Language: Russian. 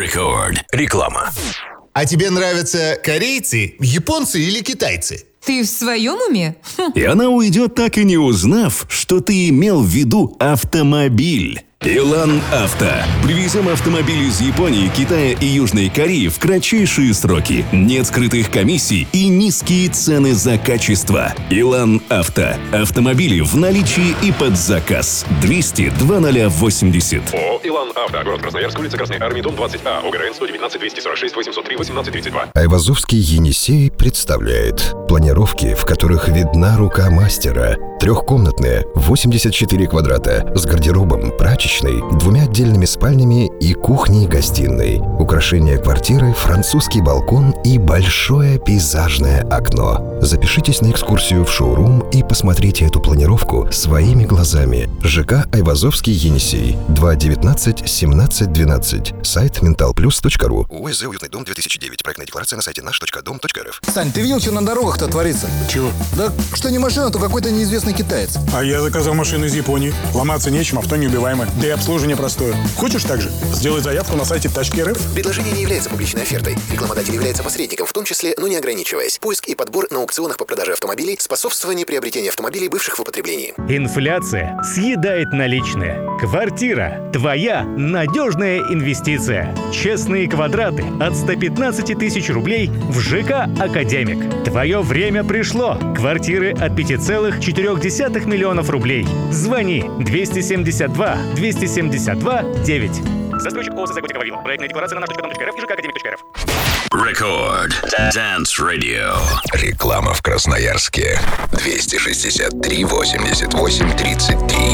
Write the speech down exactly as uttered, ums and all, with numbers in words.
Рекорд. Реклама. А тебе нравятся корейцы, японцы или китайцы? Ты в своем уме? Хм. И она уйдет, так и не узнав, что ты имел в виду автомобиль. Илан Авто. Привезем автомобили из Японии, Китая и Южной Кореи в кратчайшие сроки. Нет скрытых комиссий и низкие цены за качество. Илан Авто. Автомобили в наличии и под заказ. двести два ноль восемьдесят. ООО «Илан Авто». Город Красноярск, улица Красной Армии, дом двадцать А. ОГРН сто девятнадцать двести сорок шесть восемьсот три восемнадцать тридцать два. Айвазовский Енисей представляет планировки, в которых видна рука мастера. Трехкомнатные, восемьдесят четыре квадрата, с гардеробом, прачечной, двумя отдельными спальнями и кухней-гостиной. Украшение квартиры, французский балкон и большое пейзажное окно. Запишитесь на экскурсию в шоурум и посмотрите эту планировку своими глазами. ЖК Айвазовский Енисей. два девятнадцать семнадцать двенадцать. Сайт менталплюс точка ру. УЗ «Уютный дом» две тысячи девять. Проектная декларация на сайте наш точка дом точка эр эф. Сань, ты видел, что на дорогах-то творится? Чего? Да что не машина, то какой-то неизвестный китаец. А я заказал машину из Японии. Ломаться нечем, авто неубиваемое. Да и обслуживание простое. Хочешь так же? Сделай заявку на сайте Тачки эр эф. Предложение не является публичной офертой. Рекламодатель является посредником, в том числе, но не ограничиваясь. Поиск и подбор на аукционах по продаже автомобилей, способствование приобретению автомобилей, бывших в употреблении. Инфляция съедает наличные. Квартира – твоя надежная инвестиция. Честные квадраты от ста пятнадцати тысяч рублей в ЖК «Академик». Твое время пришло. Квартиры от пяти целых четырёх десятых миллионов рублей. Звони двести семьдесят два двести семьдесят два девять. Застройщик ООО «СЗ Готика Вавилов». Проектная декларация на наш точка дом точка эр эф и ЖК «Академик точка эр эф». Рекорд. Dance Radio. Реклама в Красноярске. двести шестьдесят три восемьдесят восемь тридцать три.